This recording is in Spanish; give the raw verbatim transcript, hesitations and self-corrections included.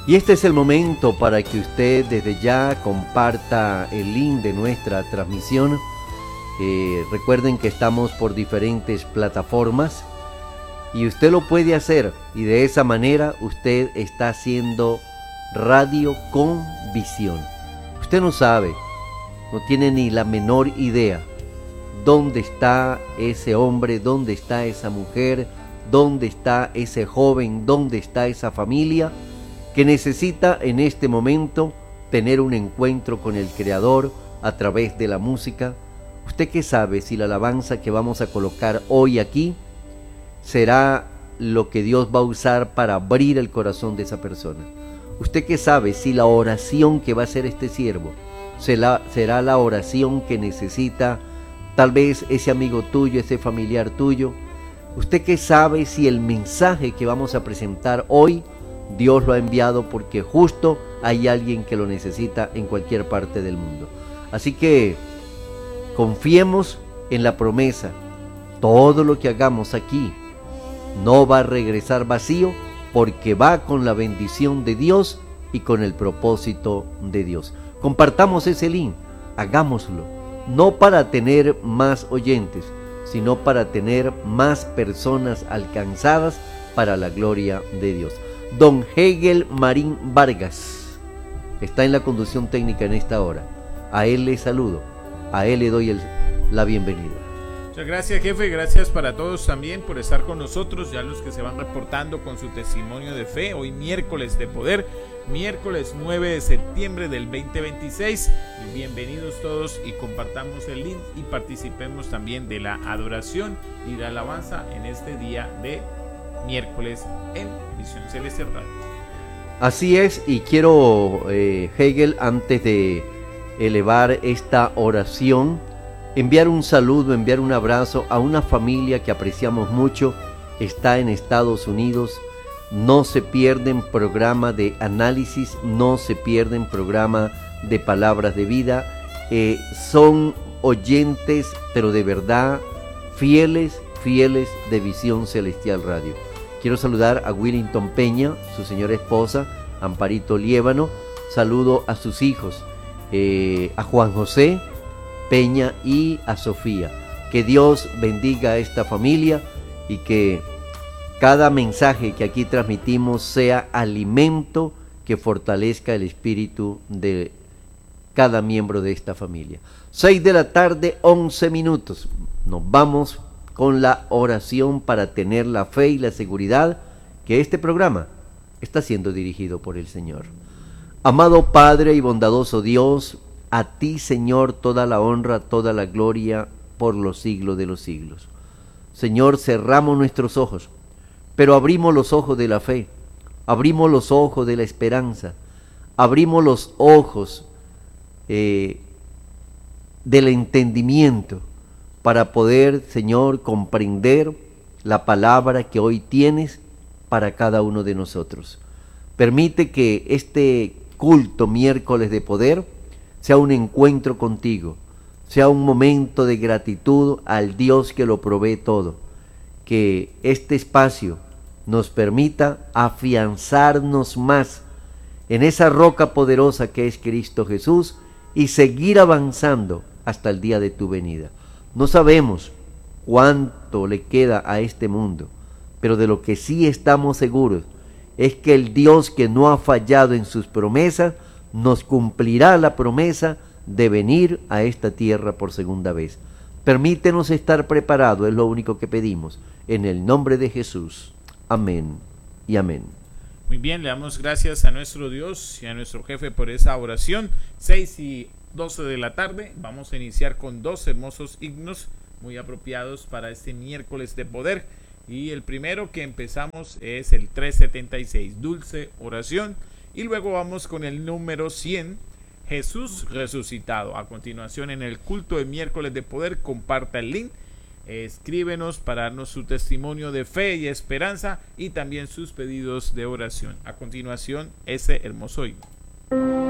Y este es el momento para que usted desde ya comparta el link de nuestra transmisión. Eh, recuerden que estamos por diferentes plataformas y usted lo puede hacer, y de esa manera usted está haciendo radio con visión. Usted no sabe, no tiene ni la menor idea dónde está ese hombre, dónde está esa mujer, dónde está ese joven, dónde está esa familia que necesita en este momento tener un encuentro con el Creador a través de la música. ¿Usted qué sabe si la alabanza que vamos a colocar hoy aquí será lo que Dios va a usar para abrir el corazón de esa persona? ¿Usted qué sabe si la oración que va a hacer este siervo será, será la oración que necesita tal vez ese amigo tuyo, ese familiar tuyo? ¿Usted qué sabe si el mensaje que vamos a presentar hoy Dios lo ha enviado porque justo hay alguien que lo necesita en cualquier parte del mundo? Así que confiemos en la promesa. Todo lo que hagamos aquí no va a regresar vacío, porque va con la bendición de Dios y con el propósito de Dios. Compartamos ese link, hagámoslo, no para tener más oyentes, sino para tener más personas alcanzadas para la gloria de Dios. Don Hegel Marín Vargas está en la conducción técnica en esta hora. A él le saludo, a él le doy el, la bienvenida. Muchas gracias, jefe. Gracias para todos también por estar con nosotros, ya los que se van reportando con su testimonio de fe. Hoy miércoles de poder, miércoles nueve de septiembre del veinte veintiséis. Bienvenidos todos y compartamos el link y participemos también de la adoración y la alabanza en este día de miércoles en Visión Celestial Radio. Así es, y quiero, eh, Hegel, antes de elevar esta oración, enviar un saludo, enviar un abrazo a una familia que apreciamos mucho, está en Estados Unidos. No se pierden programa de análisis, no se pierden programa de palabras de vida. Eh, son oyentes, pero de verdad, fieles, fieles de Visión Celestial Radio. Quiero saludar a Willington Peña, su señora esposa, Amparito Liébano. Saludo a sus hijos, eh, a Juan José Peña y a Sofía. Que Dios bendiga a esta familia y que cada mensaje que aquí transmitimos sea alimento que fortalezca el espíritu de cada miembro de esta familia. Seis de la tarde, once minutos. Nos vamos con la oración para tener la fe y la seguridad que este programa está siendo dirigido por el Señor. Amado Padre y bondadoso Dios, a ti, Señor, toda la honra, toda la gloria por los siglos de los siglos. Señor, cerramos nuestros ojos, pero abrimos los ojos de la fe, abrimos los ojos de la esperanza, abrimos los ojos eh, del entendimiento para poder, Señor, comprender la palabra que hoy tienes para cada uno de nosotros. Permite que este culto miércoles de poder sea un encuentro contigo, sea un momento de gratitud al Dios que lo provee todo. Que este espacio nos permita afianzarnos más en esa roca poderosa que es Cristo Jesús y seguir avanzando hasta el día de tu venida. No sabemos cuánto le queda a este mundo, pero de lo que sí estamos seguros es que el Dios que no ha fallado en sus promesas nos cumplirá la promesa de venir a esta tierra por segunda vez. Permítenos estar preparados, es lo único que pedimos, en el nombre de Jesús. Amén y amén. Muy bien, le damos gracias a nuestro Dios y a nuestro jefe por esa oración. Seis y doce de la tarde, vamos a iniciar con dos hermosos himnos muy apropiados para este miércoles de poder. Y el primero que empezamos es el trescientos setenta y seis, Dulce Oración. Y luego vamos con el número cien, Jesús Resucitado. A continuación, en el culto de miércoles de poder, comparta el link, escríbenos para darnos su testimonio de fe y esperanza y también sus pedidos de oración. A continuación, ese hermoso himno.